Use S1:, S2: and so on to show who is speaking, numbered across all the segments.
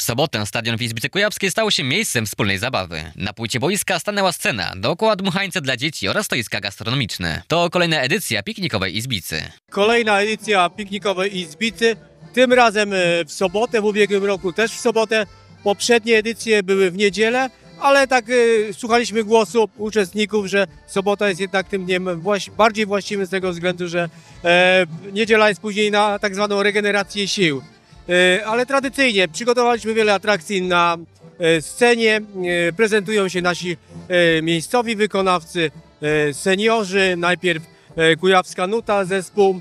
S1: sobotę stadion w Izbicy Kujawskiej stał się miejscem wspólnej zabawy. Na płycie boiska stanęła scena, dookoła dmuchańce dla dzieci oraz stoiska gastronomiczne. To kolejna edycja piknikowej Izbicy.
S2: Kolejna edycja piknikowej Izbicy, tym razem w sobotę, w ubiegłym roku też w sobotę. Poprzednie edycje były w niedzielę, ale tak słuchaliśmy głosu uczestników, że sobota jest jednak tym dniem bardziej właściwym z tego względu, że niedziela jest później na tak zwaną regenerację sił. Ale tradycyjnie przygotowaliśmy wiele atrakcji na scenie, prezentują się nasi miejscowi wykonawcy, seniorzy, najpierw Kujawska Nuta, zespół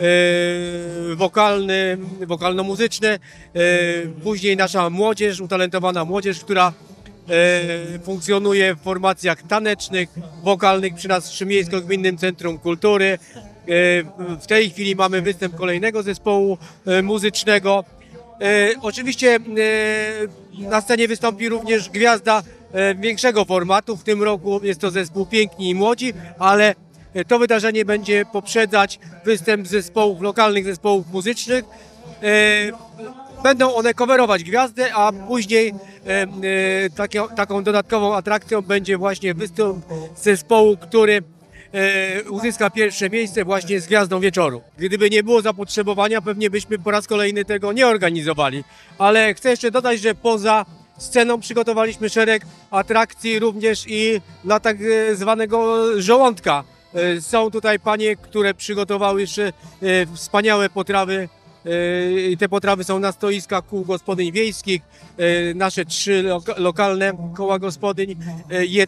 S2: wokalno-muzyczny, później nasza młodzież, utalentowana młodzież, która funkcjonuje w formacjach tanecznych, wokalnych przy naszym Miejsko-Gminnym Centrum Kultury. W tej chwili mamy występ kolejnego zespołu muzycznego. Oczywiście na scenie wystąpi również gwiazda większego formatu. W tym roku jest to zespół Piękni i Młodzi, ale to wydarzenie będzie poprzedzać występ zespołów, lokalnych zespołów muzycznych. Będą one coverować gwiazdę, a później taką dodatkową atrakcją będzie właśnie występ zespołu, który uzyska pierwsze miejsce właśnie z Gwiazdą Wieczoru. Gdyby nie było zapotrzebowania, pewnie byśmy po raz kolejny tego nie organizowali. Ale chcę jeszcze dodać, że poza sceną przygotowaliśmy szereg atrakcji również i dla tak zwanego żołądka. Są tutaj panie, które przygotowały jeszcze wspaniałe potrawy. Te potrawy są na stoiskach kół gospodyń wiejskich. Nasze 3 lokalne koła gospodyń je